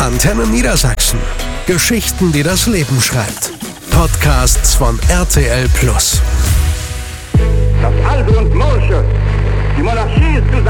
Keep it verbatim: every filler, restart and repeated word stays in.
Antenne Niedersachsen. Geschichten, die das Leben schreibt. Podcasts von R T L Plus.